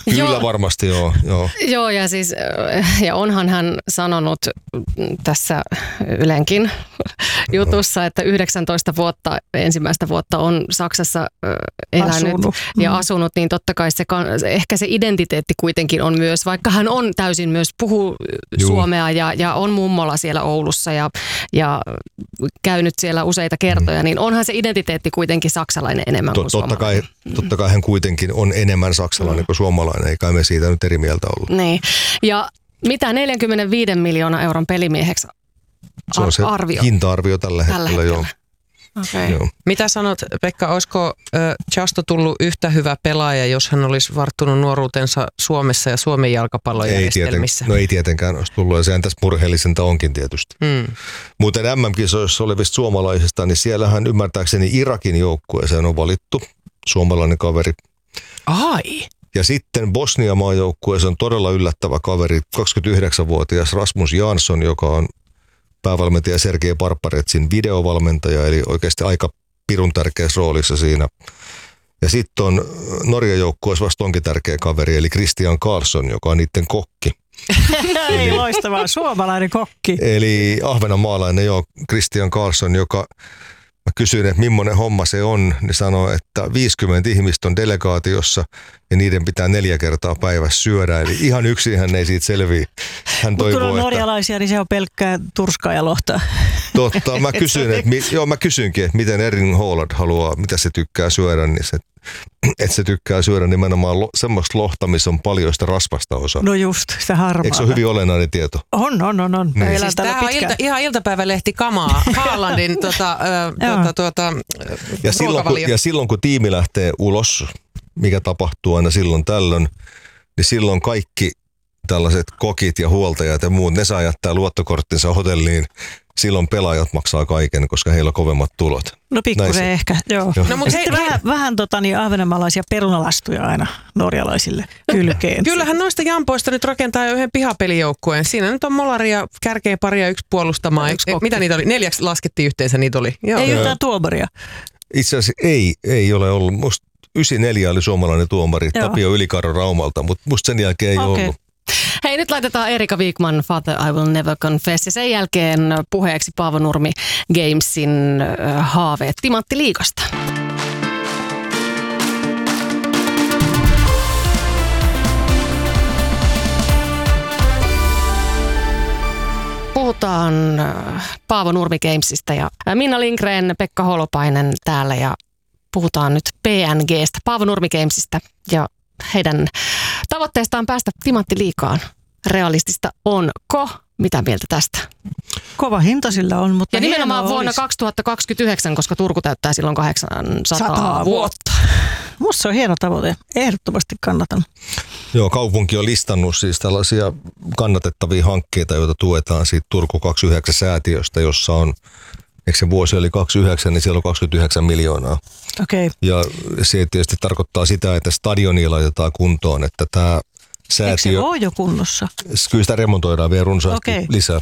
Kyllä varmasti, joo. Joo, ja siis, ja onhan hän sanonut tässä Ylenkin jutussa, että 19 vuotta, ensimmäistä vuotta on Saksassa elänyt ja asunut, niin totta kai ehkä se identiteetti kuitenkin on myös, vaikka hän on täysin myös puhuu suomea ja on mummola siellä Oulussa ja käynyt siellä useita kertoja, niin onhan se identiteetti kuitenkin saksalainen enemmän kuin suomalainen. Totta kai hän kuitenkin on enemmän saksalainen kuin suomalainen, eikä me siitä nyt eri mieltä ollut. Niin, ja mitä 45 miljoonaa euron pelimieheksi se on se hinta-arvio tällä hetkellä, joo. Okay. Joo. Mitä sanot, Pekka, olisiko Justo tullut yhtä hyvä pelaaja, jos hän olisi varttunut nuoruutensa Suomessa ja Suomen jalkapallojärjestelmissä? Ei tietenkään olisi tullut, ja sehän tässä murheellisinta onkin tietysti. Muuten MM-kisoissa olevista suomalaisista, niin siellähän ymmärtääkseni Irakin joukkueeseen on valittu suomalainen kaveri. Ai! Ja sitten Bosnia-maajoukkueeseen on todella yllättävä kaveri, 29-vuotias Rasmus Jansson, joka on päävalmentaja Sergei Barbaretsin videovalmentaja, eli oikeasti aika pirun tärkeässä roolissa siinä. Ja sitten on Norjan joukkueessa vasta onkin tärkeä kaveri, eli Christian Karlsson, joka on niiden kokki. Eli loistavaa, suomalainen kokki. Eli ahvenanmaalainen, Christian Karlsson, joka mä kysyin, että millainen homma se on, niin sanoi, että 50 ihmistä on delegaatiossa ja niiden pitää 4 kertaa päivässä syödä. Eli ihan yksin hän ei siitä selviä. Hän toivoo, kun on norjalaisia, niin se on pelkkää turskaa ja lohta. Totta, mä kysyinkin, että miten Erling Haaland haluaa, mitä se tykkää syödä, niin että se tykkää syödä nimenomaan semmoista lohta, missä on paljon sitä rasvasta osaa. No just, sitä harmaata. Eikö se ole hyvin olennainen tieto? On. Niin. Siis tämä on ihan iltapäivälehti kamaa. Haalandin ja silloin kun tiimi lähtee ulos, mikä tapahtuu aina silloin tällöin, niin silloin kaikki tällaiset kokit ja huoltajat ja muut, ne saa jättää luottokorttinsa hotelliin. Silloin pelaajat maksaa kaiken, koska heillä on kovemmat tulot. No pikkusen ehkä, joo. No, mutta sitten vähän ahvenanmaalaisia perunalastuja aina norjalaisille kylkeen. Kyllähän noista jampoista nyt rakentaa jo yhden pihapelijoukkueen. Siinä nyt on Molaria, kärkeä paria, yksi puolustamaan. Mitä niitä oli? 4 laskettiin yhteensä niitä oli. Joo. Ei yhtään tuomaria. Itse asiassa ei ole ollut. Musta 94 oli suomalainen tuomari, Tapio Ylikarro Raumalta, mutta musta sen jälkeen ei ollut. Hei, nyt laitetaan Erika Wigman, Father I Will Never Confess, ja sen jälkeen puheeksi Paavo Nurmi Gamesin haaveet Timantti-liigasta. Puhutaan Paavo Nurmi Gamesista ja Minna Lindgren, Pekka Holopainen täällä ja puhutaan nyt PNGstä, Paavo Nurmi Gamesista ja heidän tavoitteestaan päästä Timantti-liigaan. Realistista onko? Mitä mieltä tästä? Kova hinta sillä on, mutta ja nimenomaan vuonna 2029, koska Turku täyttää silloin 800 vuotta. Musta se on hieno tavoite. Ehdottomasti kannatan. Joo, kaupunki on listannut siis tällaisia kannatettavia hankkeita, joita tuetaan siitä Turku 29-säätiöstä, jossa on, eikö se vuosi oli 29, niin siellä on 29 miljoonaa. Okay. Ja se tietysti tarkoittaa sitä, että stadionia laitetaan kuntoon, että tämä säätiö... Eikö se ole jo kunnossa? Kyllä sitä remontoidaan vielä runsaasti lisää.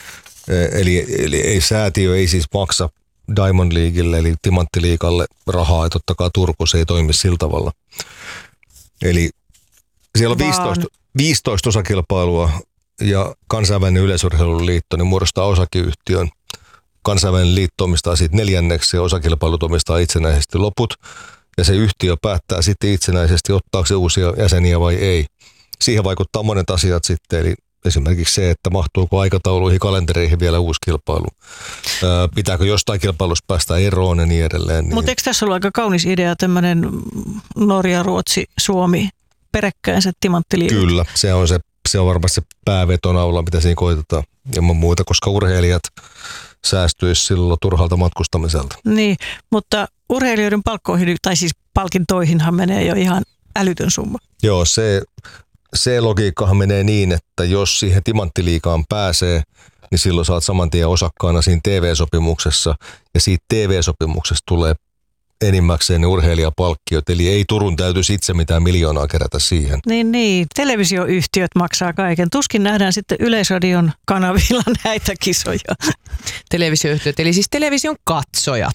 Eli säätiö ei siis maksa Diamond Leaguelle eli Timantti-liigalle rahaa, ja totta kai Turku se ei toimi sillä tavalla. Eli siellä on 15 osakilpailua ja kansainvälinen yleisurheiluliitto niin muodostaa osakeyhtiön. Kansainvälinen liitto omistaa siitä 4 ja osakilpailut omistaa itsenäisesti loput. Ja se yhtiö päättää sitten itsenäisesti, ottaako se uusia jäseniä vai ei. Siihen vaikuttaa monet asiat sitten, eli esimerkiksi se, että mahtuuko aikatauluihin, kalentereihin vielä uusi kilpailu. Pitääkö jostain kilpailusta päästä eroon ja niin edelleen. Niin. Mutta eikö tässä ollut aika kaunis idea, tämmöinen Norja, Ruotsi, Suomi peräkkäin se Timantti-liiga? Kyllä, se on varmasti se päävetonaula, mitä siinä koitetaan ilman muuta, koska urheilijat säästyisi silloin turhalta matkustamiselta. Niin, mutta urheilijoiden palkkoihin, tai siis palkintoihinhan menee jo ihan älytön summa. Joo, se logiikkahan menee niin, että jos siihen Timantti-liigaan pääsee, niin silloin saat saman tien osakkaana siinä TV-sopimuksessa, ja siitä TV-sopimuksesta tulee enimmäkseen ne urheilijapalkkiot, eli ei Turun täytyisi itse mitään miljoonaa kerätä siihen. Niin. Televisioyhtiöt maksaa kaiken. Tuskin nähdään sitten Yleisradion kanavilla näitä kisoja. Televisioyhtiöt, eli siis television katsojat.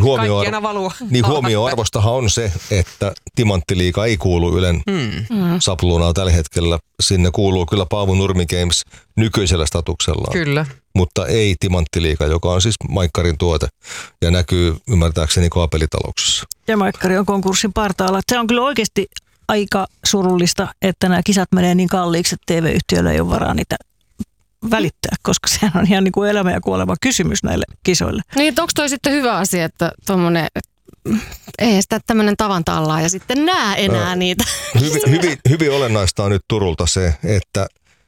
Niin huomioarvostahan on se, että Timanttiliiga ei kuulu Ylen sapluunaan tällä hetkellä. Sinne kuuluu kyllä Paavo Nurmi Games nykyisellä statuksellaan. Kyllä. Mutta ei Timanttiliiga, joka on siis Maikkarin tuote ja näkyy ymmärtääkseni kaapelitalouksissa. Ja Maikkari on konkurssin partaalla. Se on kyllä oikeasti aika surullista, että nämä kisat menee niin kalliiksi, että TV-yhtiöillä ei ole varaa niitä välittää, koska sehän on ihan niin kuin elämä ja kuolema kysymys näille kisoille. Niin, onko toi sitten hyvä asia, että tuommoinen, ei sitä tämmöinen tavantallaa ja sitten näe enää niitä. Hyvin olennaista on nyt Turulta se, että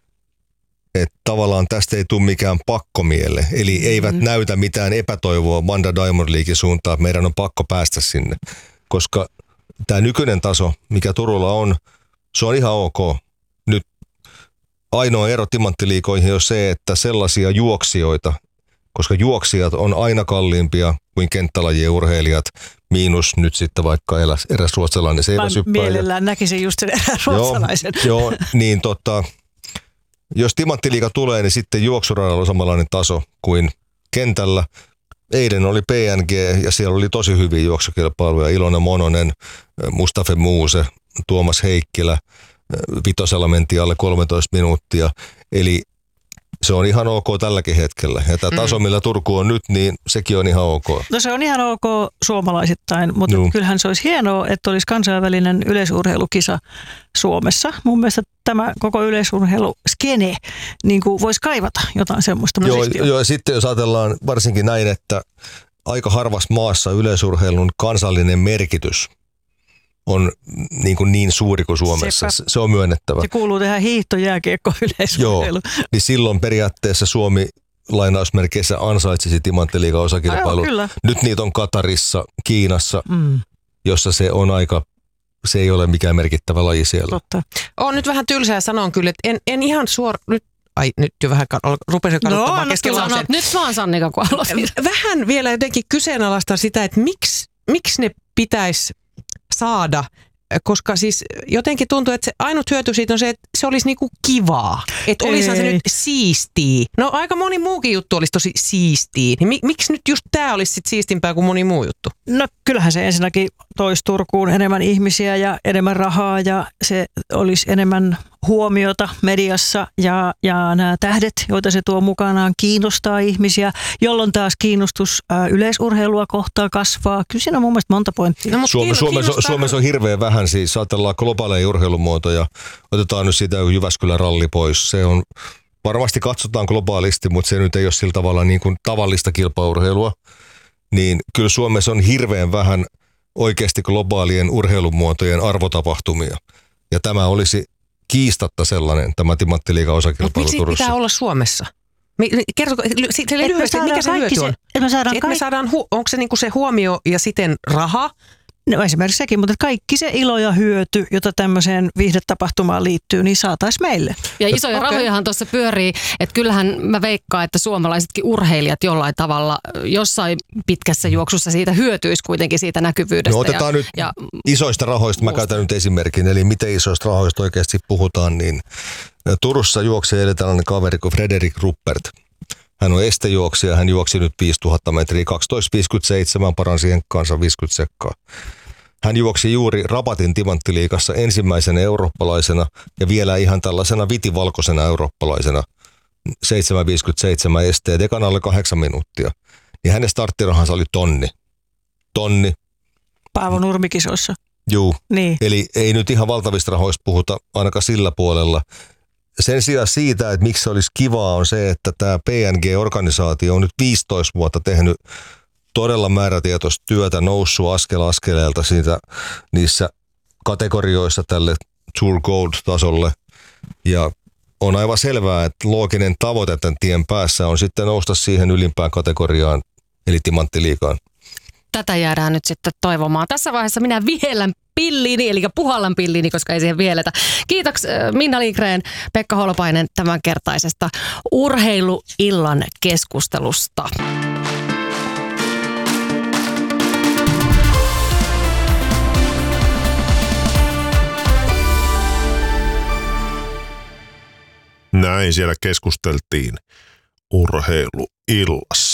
tavallaan tästä ei tule mikään pakkomielle. Eli eivät näytä mitään epätoivoa Vanda Diamond Leaguein suuntaan, että meidän on pakko päästä sinne. Koska tämä nykyinen taso, mikä Turulla on, se on ihan ok. Nyt ainoa ero Timanttiliigoihin on se, että sellaisia juoksijoita, koska juoksijat on aina kalliimpia kuin kenttälajien urheilijat, miinus nyt sitten vaikka eräs ruotsalainen seiväsyppäjä. Mielellään näkisin just sen eräs ruotsalaisen. Joo, niin jos Timanttiliiga tulee, niin sitten juoksuradalla on samanlainen taso kuin kentällä. Eilen oli PNG ja siellä oli tosi hyviä juoksukilpailuja. Ilona Mononen, Mustafa Muuse, Tuomas Heikkilä. Vitosella mentiin alle 13 minuuttia. Eli se on ihan ok tälläkin hetkellä. Ja tämä taso, millä Turku on nyt, niin sekin on ihan ok. No se on ihan ok suomalaisittain, mutta kyllähän se olisi hienoa, että olisi kansainvälinen yleisurheilukisa Suomessa. Mun mielestä tämä koko yleisurheiluskene niin kuin voisi kaivata jotain semmoista. Joo, ja sitten jos ajatellaan varsinkin näin, että aika harvassa maassa yleisurheilun kansallinen merkitys on niin suuri kuin Suomessa. Se on myönnettävä. Se kuuluu tähän hiihtojääkiekko yleisurheilu. Joo, niin silloin periaatteessa Suomi lainausmerkeissä ansaitsisi Timanttiliigan osakilpailut. Nyt niitä on Katarissa, Kiinassa, jossa se on se ei ole mikään merkittävä laji siellä. Totta. On nyt vähän tylsää sanoa kyllä, että en ihan nyt jo vähän rupesin kaduttamaan kesken lauseen. Nyt vaan Sannika, kun aloitin. Vähän vielä jotenkin kyseenalaistaa sitä, että miksi ne pitäisi saada, koska siis jotenkin tuntuu, että se ainut hyöty siitä on se, että se olisi niinku kivaa. Että olisihan se nyt siistiä. No aika moni muukin juttu olisi tosi siistiä. Niin miksi nyt just tämä olisi sit siistimpää kuin moni muu juttu? No kyllähän se ensinnäkin toisi Turkuun enemmän ihmisiä ja enemmän rahaa ja se olisi enemmän huomiota mediassa ja nämä tähdet, joita se tuo mukanaan, kiinnostaa ihmisiä, jolloin taas kiinnostus yleisurheilua kohtaan kasvaa. Kyllä siinä on mun mielestä monta pointtia. No, Suomessa on hirveän vähän, siis ajatellaan globaaleja urheilumuotoja. Otetaan nyt siitä Jyväskylän ralli pois. Se on, varmasti katsotaan globaalisti, mutta se nyt ei ole sillä tavalla niin kuin tavallista kilpaurheilua. Niin kyllä Suomessa on hirveän vähän oikeasti globaalien urheilumuotojen arvotapahtumia. Ja tämä olisi kiistatta sellainen, tämä Timanttiliigan osakilpailu Turussa. Mutta miksi pitää olla Suomessa? Kertoko lyhyesti, mikä se hyöty on? Onko se niinku se huomio ja siten raha? No esimerkiksi sekin, mutta kaikki se ilo ja hyöty, jota tämmöiseen viihdetapahtumaan liittyy, niin saataisiin meille. Ja isoja rahojahan tuossa pyörii, että kyllähän mä veikkaan, että suomalaisetkin urheilijat jollain tavalla jossain pitkässä juoksussa siitä hyötyisi kuitenkin siitä näkyvyydestä. No otetaan nyt isoista rahoista, mä käytän nyt esimerkin, eli miten isoista rahoista oikeasti puhutaan, niin Turussa juoksee tällainen kaveri kuin Frederik Ruppert. Hän on estejuoksija, hän juoksi nyt 5000 metriä, 12.57, paransi Henkkaansa 50 sekkaa. Hän juoksi juuri Rabatin Timanttiliigassa ensimmäisenä eurooppalaisena ja vielä ihan tällaisena vitivalkoisena eurooppalaisena 7.57 esteet, ekan alle 8 minuuttia. Ja hänen starttirahansa oli tonni. Paavo Nurmi-kisoissa. Juu, niin. Eli ei nyt ihan valtavista rahoista puhuta ainakaan sillä puolella. Sen sijaan siitä, että miksi se olisi kivaa, on se, että tämä PNG-organisaatio on nyt 15 vuotta tehnyt todella määrätietoista työtä, noussut askel askeleelta niissä kategorioissa tälle Tour Gold-tasolle. Ja on aivan selvää, että looginen tavoite tämän tien päässä on sitten nousta siihen ylimpään kategoriaan, eli Timanttiliigaan. Tätä jäädään nyt sitten toivomaan. Tässä vaiheessa minä vihellän pilliini, eli puhallan pilliini, koska ei siihen vihelletä. Kiitoksia Minna Lindgren, Pekka Holopainen tämänkertaisesta urheiluillan keskustelusta. näin siellä keskusteltiin urheiluillasta.